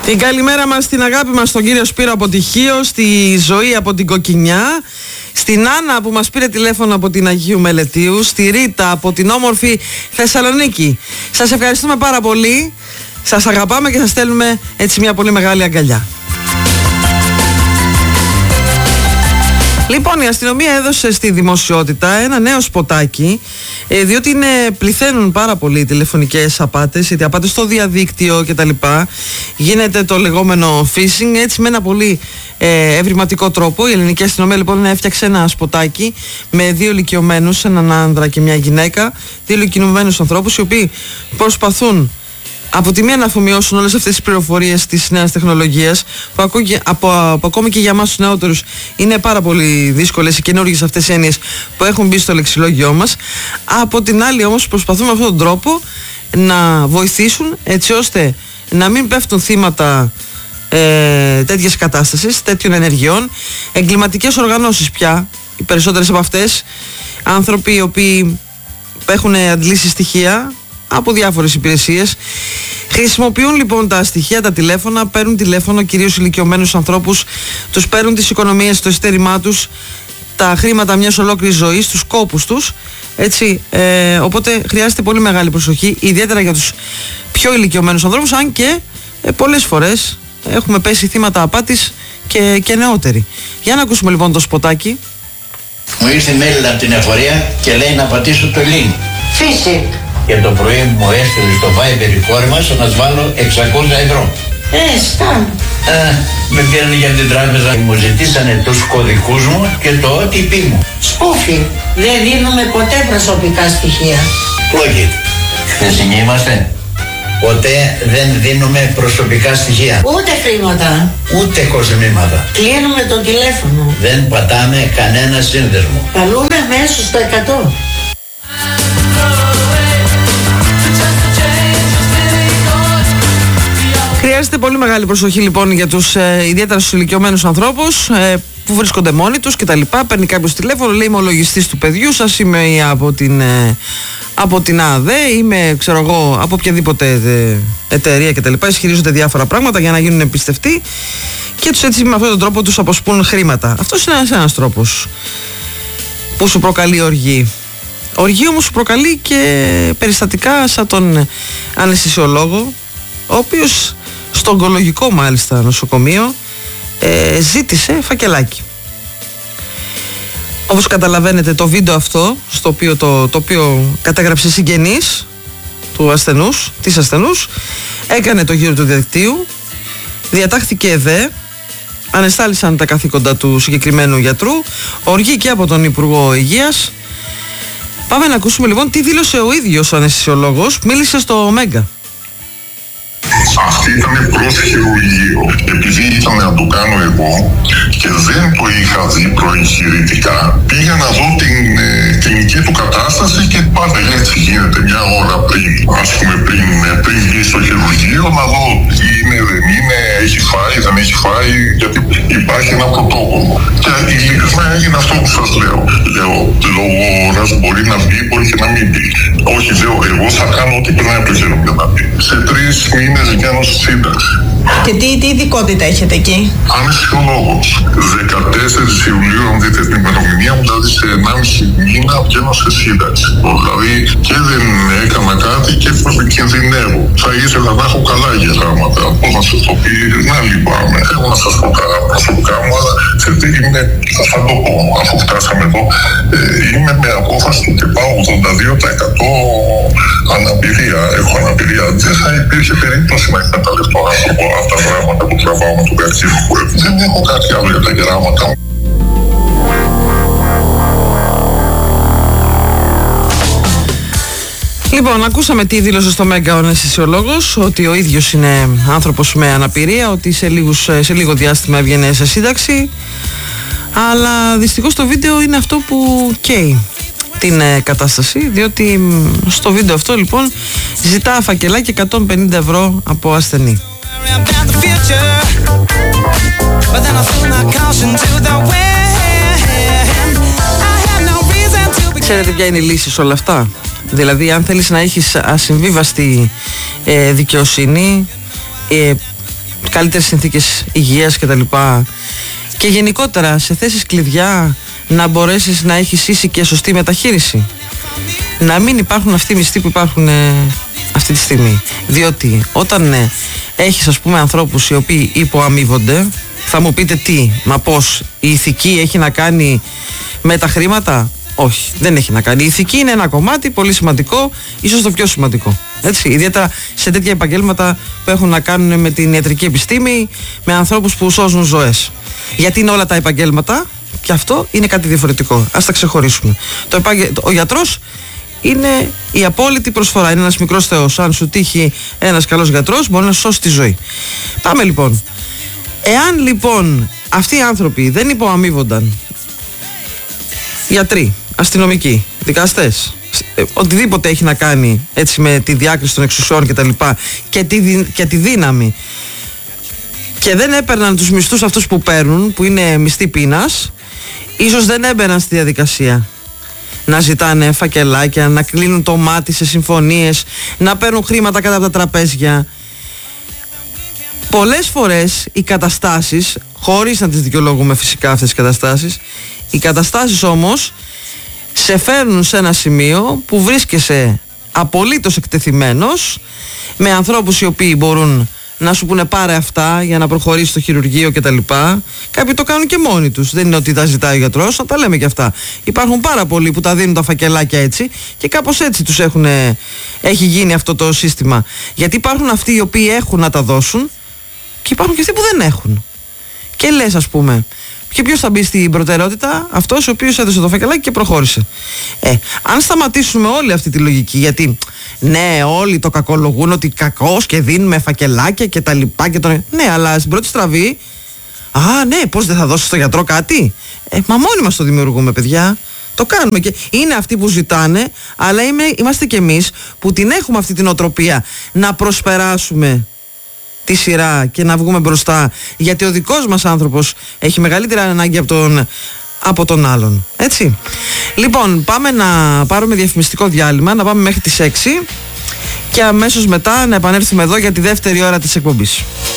Την καλημέρα μας, την αγάπη μας στον κύριο Σπύρο από τη Χίο, στη Ζωή από την Κοκκινιά, στην Άννα που μας πήρε τηλέφωνο από την Αγίου Μελετίου, στη Ρίτα από την όμορφη Θεσσαλονίκη. Σας ευχαριστούμε πάρα πολύ, σας αγαπάμε και σας στέλνουμε έτσι μια πολύ μεγάλη αγκαλιά. Λοιπόν, η αστυνομία έδωσε στη δημοσιότητα ένα νέο σποτάκι, διότι πληθαίνουν πάρα πολύ οι τηλεφωνικές απάτες, οι απάτες στο διαδίκτυο κτλ. Γίνεται το λεγόμενο phishing, έτσι με ένα πολύ ευρηματικό τρόπο. Η ελληνική αστυνομία λοιπόν έφτιαξε ένα σποτάκι με δύο ηλικιωμένους, έναν άνδρα και μια γυναίκα, δύο ηλικιωμένους ανθρώπους, οι οποίοι προσπαθούν από τη μία να αφομοιώσουν όλες αυτές τις πληροφορίες της νέας τεχνολογίας που ακόμη και για εμάς τους νεότερους είναι πάρα πολύ δύσκολες οι καινούργιες αυτές οι έννοιες που έχουν μπει στο λεξιλόγιό μας. Από την άλλη όμως προσπαθούν με αυτόν τον τρόπο να βοηθήσουν έτσι ώστε να μην πέφτουν θύματα τέτοιες κατάστασεις, τέτοιων ενεργειών, εγκληματικές οργανώσεις πια, οι περισσότερες από αυτές, άνθρωποι οι οποίοι έχουν αντλήσει στοιχεία από διάφορες υπηρεσίες. Χρησιμοποιούν λοιπόν τα στοιχεία, τα τηλέφωνα, παίρνουν τηλέφωνο κυρίως ηλικιωμένους ανθρώπους, τους παίρνουν τις οικονομίες, το εισιτέρημά τους, τα χρήματα μιας ολόκληρης ζωής, τους κόπους τους, έτσι, οπότε χρειάζεται πολύ μεγάλη προσοχή, ιδιαίτερα για τους πιο ηλικιωμένους ανθρώπους, αν και πολλές φορές έχουμε πέσει θύματα απάτης και νεότεροι. Για να ακούσουμε λοιπόν το σποτάκι. Μου ήρθε mail από την εφορία και λέει να πατήσω το link. Φύση. Και το πρωί μου έστειλε στο Viber η κόρη μας να βάλω 600 ευρώ. Σταν. Με πήρανε για την τράπεζα. Μου ζητήσανε τους κωδικούς μου και το OTP μου. Σπούφι. Δεν δίνουμε ποτέ προσωπικά στοιχεία. Όχι. Χθεσινοί είμαστε. Ποτέ δεν δίνουμε προσωπικά στοιχεία. Ούτε χρήματα. Ούτε κοσμήματα. Κλείνουμε το τηλέφωνο. Δεν πατάμε κανένα σύνδεσμο. Καλούμε αμέσως το 100. Χρειάζεται πολύ μεγάλη προσοχή λοιπόν για τους ιδιαίτερα στους ηλικιωμένους ανθρώπους που βρίσκονται μόνοι τους κτλ. Παίρνει κάποιος τηλέφωνο, λέει είμαι ο λογιστής του παιδιού σας, είμαι από την ΑΔΕ, είμαι ξέρω εγώ από οποιαδήποτε εταιρεία κτλ. Ισχυρίζονται διάφορα πράγματα για να γίνουν εμπιστευτοί και τους έτσι με αυτόν τον τρόπο τους αποσπούν χρήματα. Αυτός είναι ένας τρόπος που σου προκαλεί οργή. Οργή όμως σου προκαλεί και περιστατικά σαν τον αναισθησιολόγο, ο οποίος στο ογκολογικό μάλιστα νοσοκομείο ζήτησε φακελάκι. Όπως καταλαβαίνετε το βίντεο αυτό το οποίο κατέγραψε συγγενής του ασθενούς, της ασθενούς, έκανε το γύρο του διαδικτύου, διατάχθηκε ΕΔΕ, ανεστάλησαν τα καθήκοντα του συγκεκριμένου γιατρού, οργή και από τον Υπουργό Υγείας. Πάμε να ακούσουμε λοιπόν τι δήλωσε ο ίδιος ο αναισθησιολόγος, μίλησε στο Μέγκα. Αυτή ήταν προς χειρουργείο. Επειδή ήταν να το κάνω εγώ και δεν το είχα δει προεγχειρητικά, πήγα να δω την κλινική του κατάσταση και πάντα έτσι γίνεται μια ώρα πριν. Ας πούμε πριν βγει στο χειρουργείο να δω τι είναι, δεν είναι, έχει φάει, δεν έχει φάει, γιατί υπάρχει ένα πρωτόκολλο. Και ειλικρινά έγινε αυτό που σας λέω. Λέω, λόγω ώρας μπορεί να βγει, μπορεί και να μην βγει. Όχι, λέω, εγώ θα κάνω ό,τι περνάει από το χέρι μου για να βγει. Σε 3 μήνες βγαίνω στη σύνταξη. Και τι ειδικότητα έχετε εκεί? Αναισθησιολόγος. 14 Ιουλίου, αν δείτε την ημερομηνία μου, δηλαδή σε 1,5 μήνα βγαίνω σε σύνταξη. Δηλαδή και δεν έκανα κάτι και κινδυνεύω. Θα ήθελα να έχω καλά γεράματα. Πώς να σας το πει, να λυπάμαι. Έχω να σας πω καλά προσωπικά μου, αλλά ξέρετε, θα το πω, αφού φτάσαμε εδώ, είμαι με απόφαση και πάω 82% αναπηρία. Έχω αναπηρία. Δεν θα υπήρχε περίπτωση να εκμεταλλευτώ άνθρωπο αυτά τα πράγματα που τραβάω με τον καρκίνο που έχω. Δεν έχω κάτι άλλο για τα γεράματα μου. Λοιπόν, ακούσαμε τι δήλωσε στο Μέγκα ο αναισθησιολόγος, ότι ο ίδιος είναι άνθρωπος με αναπηρία, ότι σε λίγο διάστημα έβγαινε σε σύνταξη, αλλά δυστυχώς το βίντεο είναι αυτό που καίει την κατάσταση, διότι στο βίντεο αυτό λοιπόν ζητά φακελάκι 150 ευρώ από ασθενή. Ξέρετε ποια είναι η λύση σε όλα αυτά? Δηλαδή αν θέλεις να έχεις ασυμβίβαστη δικαιοσύνη, καλύτερες συνθήκες υγείας κτλ. Και γενικότερα σε θέσεις κλειδιά να μπορέσεις να έχεις ίση και σωστή μεταχείριση. Να μην υπάρχουν αυτοί οι μισθοί που υπάρχουν αυτή τη στιγμή. Διότι όταν έχεις, ας πούμε, ανθρώπους οι οποίοι υποαμείβονται, θα μου πείτε τι, μα πώς, η ηθική έχει να κάνει με τα χρήματα? Όχι, δεν έχει να κάνει. Η ηθική είναι ένα κομμάτι πολύ σημαντικό, ίσως το πιο σημαντικό. Έτσι, ιδιαίτερα σε τέτοια επαγγέλματα που έχουν να κάνουν με την ιατρική επιστήμη, με ανθρώπους που σώζουν ζωές. Γιατί είναι όλα τα επαγγέλματα και αυτό είναι κάτι διαφορετικό. Ας τα ξεχωρίσουμε. Ο γιατρός είναι η απόλυτη προσφορά. Είναι ένας μικρός θεός. Αν σου τύχει ένας καλός γιατρός, μπορεί να σου σώσει τη ζωή. Πάμε λοιπόν. Εάν λοιπόν αυτοί οι άνθρωποι δεν υποαμείβονταν, γιατροί, αστυνομικοί, δικαστές, οτιδήποτε έχει να κάνει έτσι με τη διάκριση των εξουσιών και τα λοιπά και τη δύναμη, και δεν έπαιρναν τους μισθούς αυτούς που παίρνουν, που είναι μισθοί πείνας, ίσως δεν έμπαιναν στη διαδικασία να ζητάνε φακελάκια, να κλείνουν το μάτι σε συμφωνίες, να παίρνουν χρήματα κάτω από τα τραπέζια. Πολλές φορές οι καταστάσεις, χωρίς να τις δικαιολογούμε φυσικά αυτές τις καταστάσεις, οι καταστάσεις όμως σε φέρνουν σε ένα σημείο που βρίσκεσαι απολύτως εκτεθειμένος με ανθρώπους οι οποίοι μπορούν να σου πούνε πάρε αυτά για να προχωρήσει στο χειρουργείο κτλ. Κάποιοι το κάνουν και μόνοι τους. Δεν είναι ότι τα ζητάει ο γιατρός, θα τα λέμε και αυτά. Υπάρχουν πάρα πολλοί που τα δίνουν τα φακελάκια έτσι και κάπως έτσι τους έχει γίνει αυτό το σύστημα. Γιατί υπάρχουν αυτοί οι οποίοι έχουν να τα δώσουν και υπάρχουν και αυτοί που δεν έχουν. Και λες, ας πούμε, και ποιος θα μπει στην προτεραιότητα? Αυτός ο οποίος έδωσε το φακελάκι και προχώρησε. Αν σταματήσουμε όλη αυτή τη λογική, γιατί ναι, όλοι το κακολογούν ότι κακός και δίνουμε φακελάκια και τα λοιπά και ναι, αλλά στην πρώτη στραβή, ναι, πώς δεν θα δώσεις στο γιατρό κάτι? Μα μόνοι μας το δημιουργούμε, παιδιά. Το κάνουμε και είναι αυτοί που ζητάνε, αλλά είμαστε και εμείς που την έχουμε αυτή την οτροπία να προσπεράσουμε τη σειρά και να βγούμε μπροστά, γιατί ο δικός μας άνθρωπος έχει μεγαλύτερη ανάγκη από τον άλλον. Έτσι. Λοιπόν, πάμε να πάρουμε διαφημιστικό διάλειμμα, να πάμε μέχρι τις 6 και αμέσως μετά να επανέλθουμε εδώ για τη δεύτερη ώρα της εκπομπής.